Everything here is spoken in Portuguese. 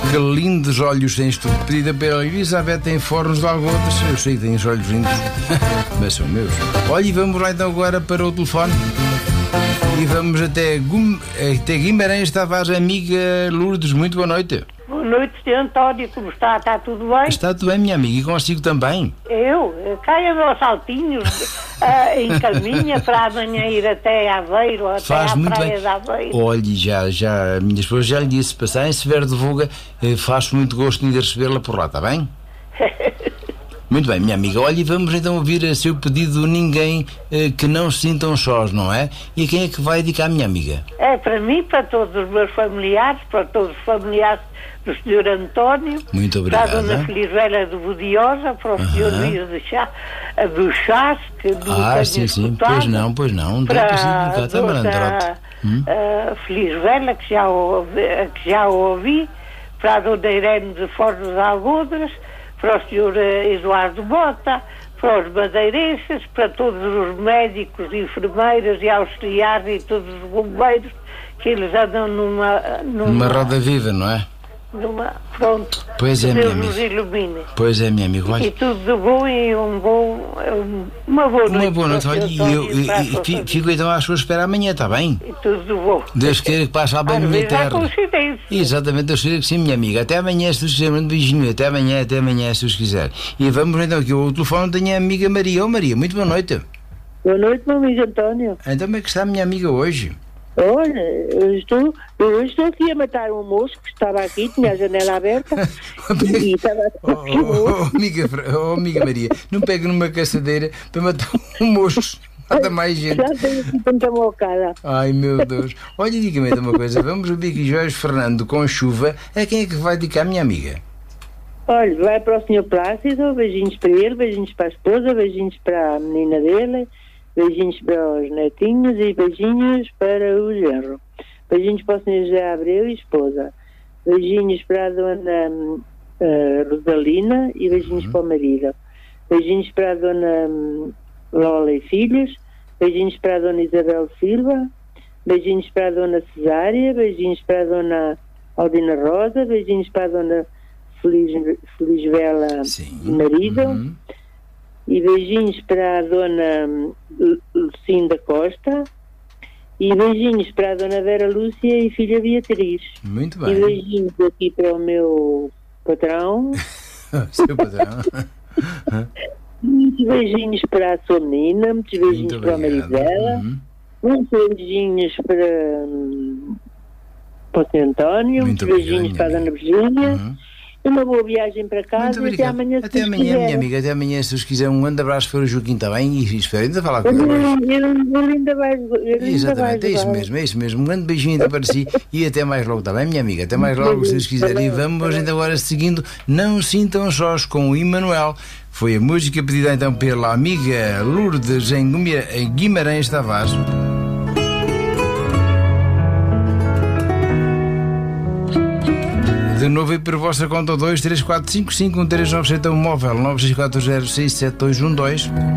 Que lindos olhos tens tu. Pedida pela Elizabeth em Fornos de Algodas. Eu sei que tens olhos lindos, mas são meus. Olha, e vamos lá então agora para o telefone. E vamos até Guimarães Tavares, amiga Lourdes. Muito boa noite. Boa noite, Sr. António. Como está? Está tudo bem? Está tudo bem, minha amiga. E consigo também? Caia meus saltinhos em caminha para amanhã ir até Aveiro, até Faz à muito praia bem. de Aveiro. Olhe, já a minha esposa já lhe disse, passar em Severo de Voga, faz muito gosto em ir recebê-la por lá, está bem? Muito bem, minha amiga. Olha, e vamos então ouvir a seu pedido Ninguém que não se sintam sós, não é? E a quem é que vai dedicar, minha amiga? É para mim, para todos os meus familiares, para todos os familiares do Sr. António. Muito obrigado. Para a Dona Felizvela de Bodiosa, para o Sr. Luís do Chás, que nunca sim. escutado, Pois não. para a Dona Felizvela, que já ouvi, para a Dona Irene de Fornos de Algodras, para o Sr. Eduardo Bota, para os madeirenses, para todos os médicos, enfermeiras e auxiliares e todos os bombeiros, que eles andam numa roda viva, não é? Pronto. Pois é, Deus minha nos amiga. ilumine. Pois é, minha amiga. Olha. E tudo de bom e uma boa noite. Uma boa noite. Olha, e fico então à sua espera amanhã, está bem? E tudo de bom. Deus queira que passe lá bem na minha terra. Coincidência. Exatamente, Deus queira que sim, minha amiga. Até amanhã, se Deus quiser. Um beijinho. Até amanhã, se Deus quiser. E vamos então aqui ao telefone, tenho a amiga Maria. Ô Maria, muito boa noite. Boa noite, meu amigo António. Então como é que está a minha amiga hoje? Olha, eu estou aqui a matar um mosco que estava aqui, tinha a janela aberta e estava amiga Maria, não pega numa caçadeira para matar um mosco. Mata mais gente. Já tenho aqui tanta mocada. Ai meu Deus. Olha, diga-me uma coisa. Vamos ouvir aqui Jorge Fernando com Chuva. A quem é que vai dedicar, minha amiga? Olha, vai para o Sr. Plácido, beijinhos para ele, beijinhos para a esposa, beijinhos para a menina dele, beijinhos para os netinhos e beijinhos para o genro. Beijinhos para o Sr. José Abreu e esposa. Beijinhos para a Dona Rosalina e beijinhos para o marido. Beijinhos para a Dona Lola e filhos. Beijinhos para a Dona Isabel Silva. Beijinhos para a Dona Cesária. Beijinhos para a Dona Aldina Rosa. Beijinhos para a Dona Felizvela marido. E beijinhos para a Dona Lucinda Costa e beijinhos para a Dona Vera Lúcia e filha Beatriz. Muito bem. E beijinhos aqui para o meu patrão. Seu patrão. Muitos beijinhos para a sua menina, muitos beijinhos para o marido dela, muitos beijinhos para o Sr. António, muitos beijinhos para a Dona Virgínia. Uma boa viagem para casa e até amanhã, se até Deus amanhã, quiser. minha amiga, até amanhã, se Deus quiser. Um grande abraço para o Joaquim, está bem? E espero ainda falar com ele. Ele ainda vai. Exatamente, é isso mesmo. Um grande beijinho ainda para si e até mais logo, está bem, minha amiga? Até mais logo, se Deus quiser. E vamos ainda agora seguindo Não Sintam Sós com o Emanuel. Foi a música pedida então pela amiga Lourdes em Guimarães Tavares. De novo e por vossa conta 234551397 móvel 964067212.